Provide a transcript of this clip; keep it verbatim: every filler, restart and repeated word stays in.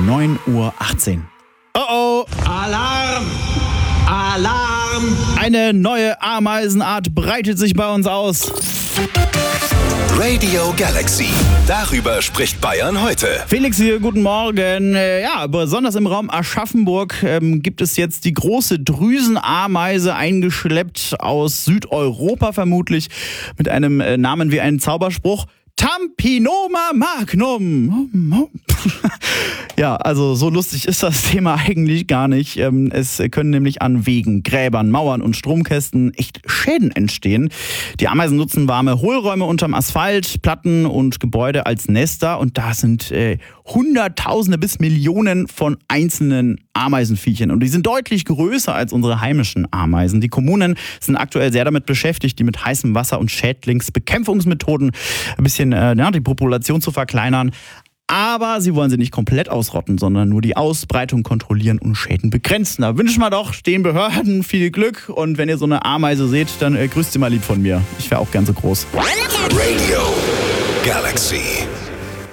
neun Uhr achtzehn. Oh oh! Alarm! Alarm! Eine neue Ameisenart breitet sich bei uns aus. Radio Galaxy. Darüber spricht Bayern heute. Felix hier, guten Morgen. Ja, besonders im Raum Aschaffenburg ähm, gibt es jetzt die große Drüsenameise, eingeschleppt aus Südeuropa vermutlich, mit einem äh, Namen wie einen Zauberspruch. Tampinoma magnum. Ja, also so lustig ist das Thema eigentlich gar nicht. Es können nämlich an Wegen, Gräbern, Mauern und Stromkästen echt Schäden entstehen. Die Ameisen nutzen warme Hohlräume unterm Asphalt, Platten und Gebäude als Nester. Und da sind äh, Hunderttausende bis Millionen von einzelnen Ameisenviechern. Und die sind deutlich größer als unsere heimischen Ameisen. Die Kommunen sind aktuell sehr damit beschäftigt, die mit heißem Wasser und Schädlingsbekämpfungsmethoden ein bisschen äh, ja, die Population zu verkleinern. Aber sie wollen sie nicht komplett ausrotten, sondern nur die Ausbreitung kontrollieren und Schäden begrenzen. Da wünschen wir doch den Behörden viel Glück. Und wenn ihr so eine Ameise seht, dann äh, grüßt sie mal lieb von mir. Ich wäre auch gern so groß. Radio Galaxy.